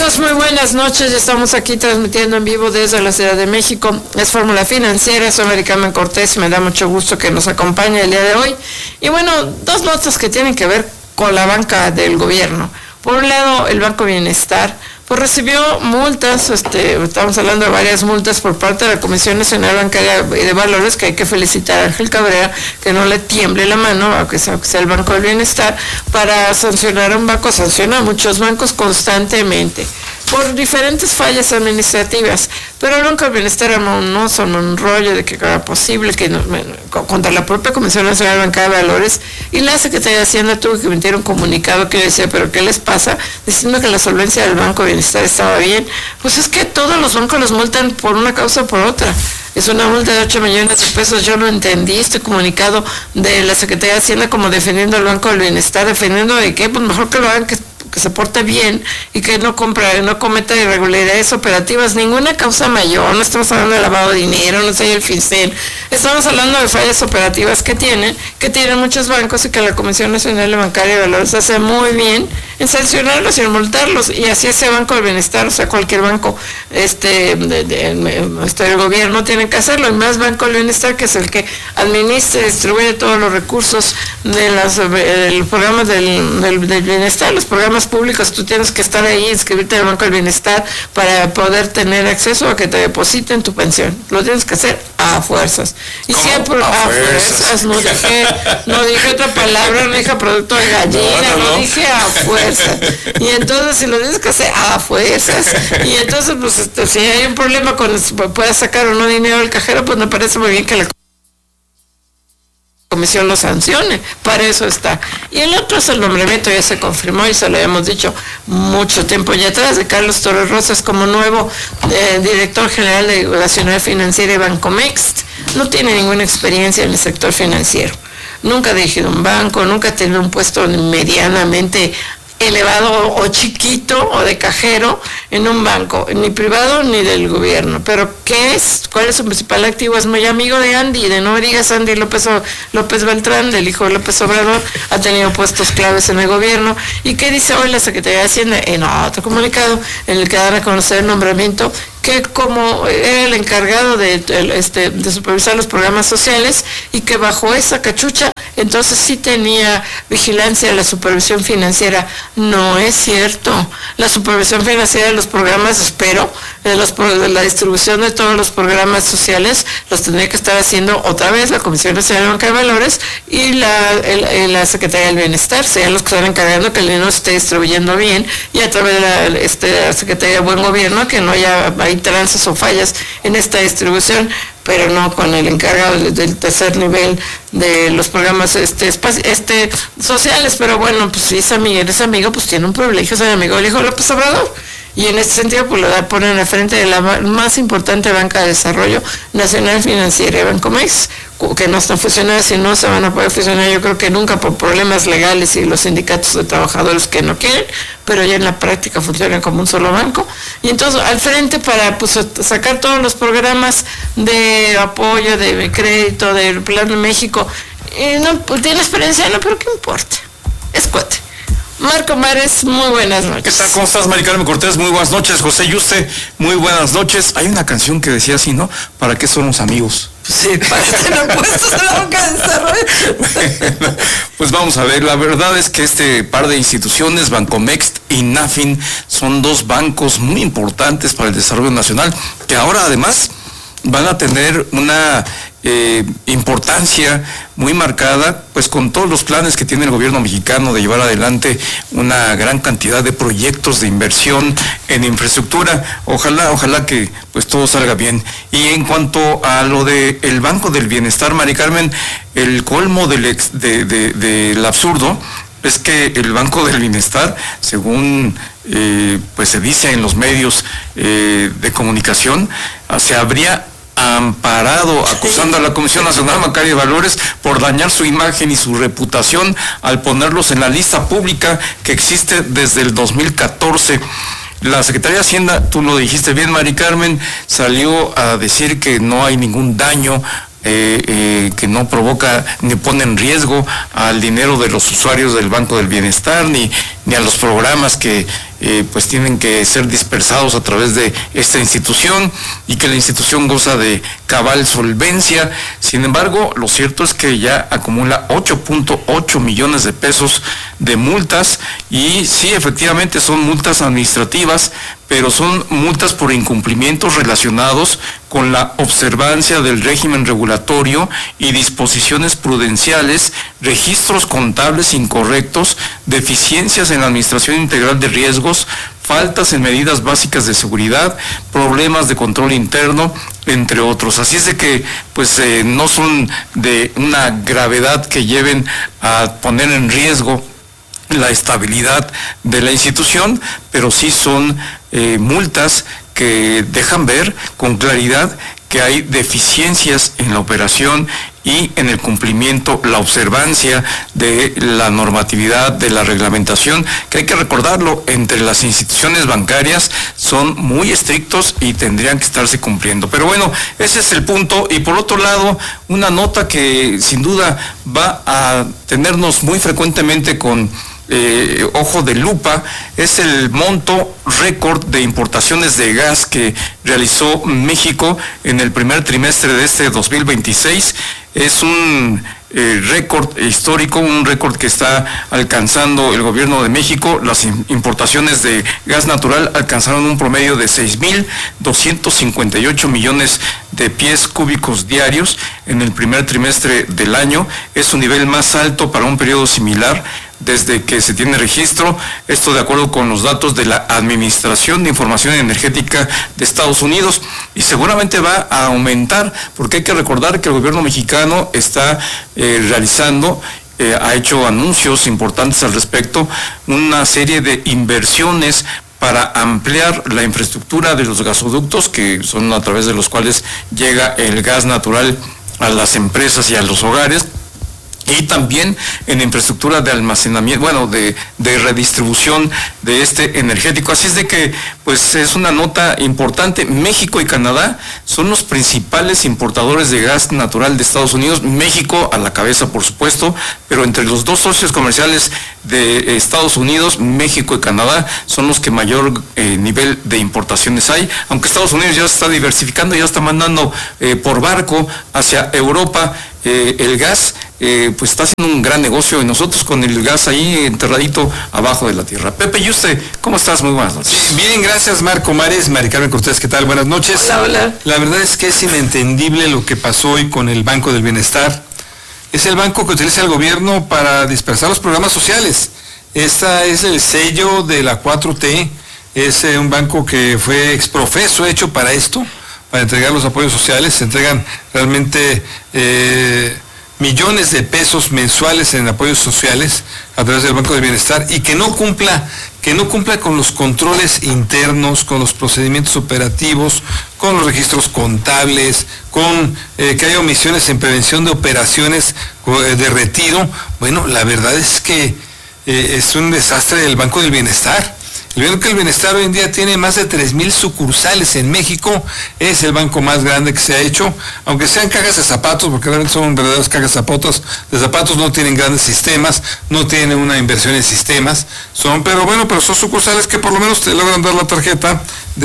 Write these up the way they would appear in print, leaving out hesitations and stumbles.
Amigos, muy buenas noches. Estamos aquí transmitiendo en vivo desde la Ciudad de México. Es Fórmula Financiera, soy Mari Carmen Cortés y me da mucho gusto que nos acompañe el día de hoy. Y bueno, dos notas que tienen que ver con la banca del gobierno. Por un lado, el Banco Bienestar, pues recibió multas, estamos hablando de varias multas por parte de la Comisión Nacional Bancaria y de Valores, que hay que felicitar a Ángel Cabrera, que no le tiemble la mano, aunque sea el Banco del Bienestar, para sancionar a un banco, sanciona a muchos bancos constantemente, por diferentes fallas administrativas, pero el Banco del Bienestar no son un rollo de que era posible que contra la propia Comisión Nacional Bancaria de Valores, y la Secretaría de Hacienda tuvo que emitir un comunicado que decía, pero ¿qué les pasa? Diciendo que la solvencia del Banco del Bienestar estaba bien. Pues es que todos los bancos los multan por una causa o por otra. Es una multa de 8 millones de pesos. Yo no entendí este comunicado de la Secretaría de Hacienda como defendiendo al Banco del Bienestar. ¿Defendiendo de qué? Pues mejor que lo hagan, que se porte bien y que no cometa irregularidades operativas. Ninguna causa mayor, no estamos hablando de lavado de dinero, no sé el FinCEN, estamos hablando de fallas operativas que tienen muchos bancos, y que la Comisión Nacional Bancaria de Valores hace muy bien en sancionarlos y en multarlos, y así ese Banco del Bienestar, o sea, cualquier banco del gobierno tiene que hacerlo, y más Banco del Bienestar, que es el que administra y distribuye todos los recursos de los programas del bienestar, los programas públicos. Tú tienes que estar ahí, inscribirte al Banco del Bienestar para poder tener acceso a que te depositen tu pensión. Lo tienes que hacer a fuerzas. Y siempre a fuerzas. No dije otra palabra, no dije producto de gallina, no dije a fuerzas. Y entonces, si lo tienes que hacer a fuerzas, y entonces, pues, si hay un problema con puedes sacar o no dinero del cajero, pues me parece muy bien que la Comisión lo sancione, para eso está. Y el otro es el nombramiento, ya se confirmó y se lo habíamos dicho mucho tiempo ya atrás, de Carlos Torres Rosas como nuevo director general de Nacional Financiera y Bancomext. No tiene ninguna experiencia en el sector financiero, nunca ha dirigido un banco, nunca ha tenido un puesto medianamente elevado o chiquito o de cajero en un banco, ni privado ni del gobierno. Pero ¿cuál es su principal activo? Es muy amigo de Andy, de no me digas Andy López Beltrán, del hijo de López Obrador, ha tenido puestos claves en el gobierno. ¿Y qué dice hoy la Secretaría de Hacienda? En otro comunicado en el que dan a conocer el nombramiento, que como era el encargado de supervisar los programas sociales, y que bajo esa cachucha entonces sí tenía vigilancia de la supervisión financiera. No es cierto. La supervisión financiera de los programas, de la distribución de todos los programas sociales, los tendría que estar haciendo otra vez la Comisión Nacional Bancaria de Valores y la Secretaría del Bienestar, sean los que están encargando que el dinero se esté distribuyendo bien, y a través de la Secretaría de Buen Gobierno, que no haya trances o fallas en esta distribución, pero no con el encargado del tercer nivel de los programas sociales. Pero bueno, pues si eres amigo, pues tiene un privilegio, ser amigo del hijo de López Obrador. Y en este sentido, pues lo ponen al frente de la más importante banca de desarrollo, Nacional Financiera y Bancomext, que no están fusionadas y no se van a poder fusionar, yo creo que nunca, por problemas legales y los sindicatos de trabajadores que no quieren, pero ya en la práctica funcionan como un solo banco. Y entonces al frente para sacar todos los programas de apoyo, de crédito, del Plan de México, no tiene experiencia, no, pero ¿qué importa? Es cuate. Marco Mares, muy buenas noches. ¿Qué tal? ¿Cómo estás, Mari Carmen Cortés? Muy buenas noches. José Yuste, muy buenas noches. Hay una canción que decía así, ¿no? ¿Para qué somos amigos? Sí, para estar puestos en la banca de desarrollo. Pues vamos a ver, la verdad es que este par de instituciones, Bancomext y Nafin, son dos bancos muy importantes para el desarrollo nacional, que ahora además van a tener una importancia muy marcada, pues con todos los planes que tiene el gobierno mexicano de llevar adelante una gran cantidad de proyectos de inversión en infraestructura. Ojalá que pues todo salga bien. Y en cuanto a lo de el Banco del Bienestar, Mari Carmen, el colmo del absurdo es que el Banco del Bienestar, según pues se dice en los medios de comunicación, se habría amparado acusando a la Comisión Nacional Bancaria de Valores por dañar su imagen y su reputación al ponerlos en la lista pública que existe desde el 2014. La Secretaría de Hacienda, tú lo dijiste bien, Mari Carmen, salió a decir que no hay ningún daño, que no provoca ni pone en riesgo al dinero de los usuarios del Banco del Bienestar, ni ni a los programas que pues tienen que ser dispersados a través de esta institución, y que la institución goza de cabal solvencia. Sin embargo, lo cierto es que ya acumula 8.8 millones de pesos de multas, y sí, efectivamente son multas administrativas, pero son multas por incumplimientos relacionados con la observancia del régimen regulatorio y disposiciones prudenciales, registros contables incorrectos, deficiencias en la administración integral de riesgos, faltas en medidas básicas de seguridad, problemas de control interno, entre otros. Así es de que pues no son de una gravedad que lleven a poner en riesgo la estabilidad de la institución, pero sí son multas que dejan ver con claridad que hay deficiencias en la operación y en el cumplimiento, la observancia de la normatividad, de la reglamentación, que hay que recordarlo, entre las instituciones bancarias son muy estrictos y tendrían que estarse cumpliendo. Pero bueno, ese es el punto. Y por otro lado, una nota que sin duda va a tenernos muy frecuentemente con ojo de lupa, es el monto récord de importaciones de gas que realizó México en el primer trimestre de este 2026. Es un récord histórico, un récord que está alcanzando el gobierno de México. Las importaciones de gas natural alcanzaron un promedio de 6.258 millones de pies cúbicos diarios en el primer trimestre del año. Es su nivel más alto para un periodo similar desde que se tiene registro, esto de acuerdo con los datos de la Administración de Información Energética de Estados Unidos, y seguramente va a aumentar, porque hay que recordar que el gobierno mexicano está realizando, ha hecho anuncios importantes al respecto, una serie de inversiones para ampliar la infraestructura de los gasoductos, que son a través de los cuales llega el gas natural a las empresas y a los hogares, y también en infraestructura de almacenamiento, bueno, de redistribución de este energético. Así es de que, pues, es una nota importante. México y Canadá son los principales importadores de gas natural de Estados Unidos. México a la cabeza, por supuesto, pero entre los dos socios comerciales de Estados Unidos, México y Canadá son los que mayor nivel de importaciones hay, aunque Estados Unidos ya se está diversificando, ya está mandando por barco hacia Europa el gas, pues está haciendo un gran negocio, y nosotros con el gas ahí enterradito abajo de la tierra. Pepe, ¿y usted cómo estás? Muy buenas noches. Bien, gracias Marco Mares, Mari Carmen Cortés, ¿qué tal? Buenas noches. Hola, hola. La verdad es que es inentendible lo que pasó hoy con el Banco del Bienestar. Es el banco que utiliza el gobierno para dispersar los programas sociales. Este es el sello de la 4T, es un banco que fue exprofeso hecho para esto, para entregar los apoyos sociales. Se entregan realmente millones de pesos mensuales en apoyos sociales a través del Banco del Bienestar, y que no cumpla con los controles internos, con los procedimientos operativos, con los registros contables, con que haya omisiones en prevención de operaciones de retiro. Bueno, la verdad es que es un desastre el Banco del Bienestar. El Banco del Bienestar hoy en día tiene más de 3,000 sucursales en México, es el banco más grande que se ha hecho, aunque sean cajas de zapatos, porque realmente son verdaderas cajas de zapatos, no tienen grandes sistemas, no tienen una inversión en sistemas, pero son sucursales que por lo menos te logran dar la tarjeta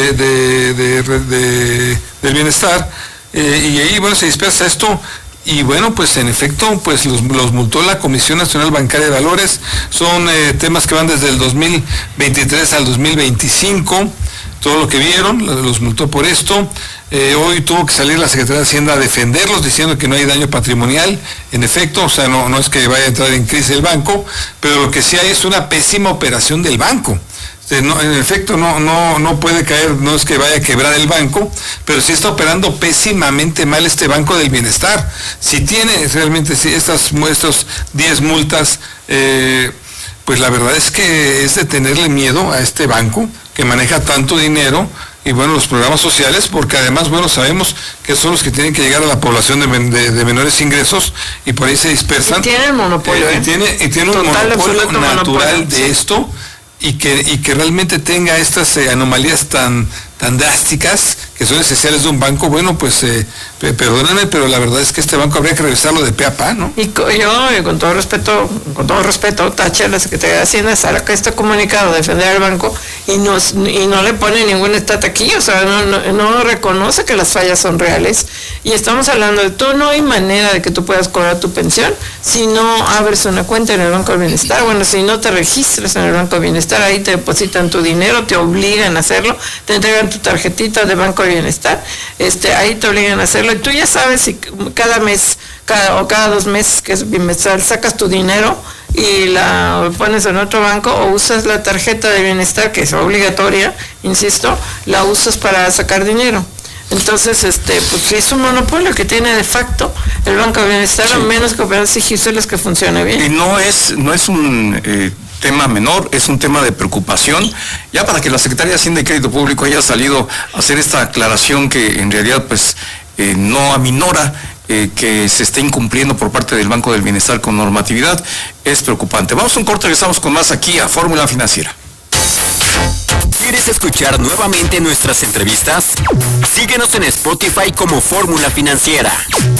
del bienestar, y ahí, bueno, se dispersa esto. Y bueno, pues en efecto, pues los multó la Comisión Nacional Bancaria de Valores. Son temas que van desde el 2023 al 2025. Todo lo que vieron, los multó por esto. Hoy tuvo que salir la Secretaría de Hacienda a defenderlos, diciendo que no hay daño patrimonial. En efecto, o sea, no es que vaya a entrar en crisis el banco, pero lo que sí hay es una pésima operación del banco. No, en efecto, no puede caer, no es que vaya a quebrar el banco, pero sí está operando pésimamente mal este Banco del Bienestar. Si tiene realmente estos 10 multas, pues la verdad es que es de tenerle miedo a este banco que maneja tanto dinero, y bueno, los programas sociales, porque además, bueno, sabemos que son los que tienen que llegar a la población de menores ingresos, y por ahí se dispersan. Y tiene el monopolio, y tiene un monopolio natural de esto, y que realmente tenga estas anomalías tan tan drásticas que son esenciales de un banco, bueno, pues perdóname, pero la verdad es que este banco habría que revisarlo de pe a pa, ¿no? Y yo, con todo respeto, taché a la Secretaría de Hacienda, saca este comunicado, defender al banco, y no le pone ningún estate aquí, o sea, no reconoce que las fallas son reales, y estamos hablando de tú, no hay manera de que tú puedas cobrar tu pensión si no abres una cuenta en el Banco del Bienestar, bueno, si no te registras en el Banco del Bienestar, ahí te depositan tu dinero, te obligan a hacerlo, te entregan tu tarjetita de Banco del Bienestar, ahí te obligan a hacerlo, y tú ya sabes si cada mes, cada 2 meses, que es bimestral, sacas tu dinero y la pones en otro banco, o usas la tarjeta de bienestar, que es obligatoria, insisto, la usas para sacar dinero. Entonces, pues es un monopolio que tiene de facto el Banco de Bienestar, a menos que puedan exigírseles que funcione bien. Y no es un tema menor, es un tema de preocupación, ya para que la Secretaría de Hacienda y Crédito Público haya salido a hacer esta aclaración que en realidad pues no aminora que se esté incumpliendo por parte del Banco del Bienestar con normatividad, es preocupante. Vamos a un corte, regresamos con más aquí a Fórmula Financiera. ¿Quieres escuchar nuevamente nuestras entrevistas? Síguenos en Spotify como Fórmula Financiera.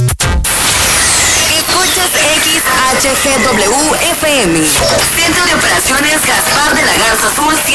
Escuchas XHGW-FM. Centro de Operaciones Gaspar de la Garza Azul 100.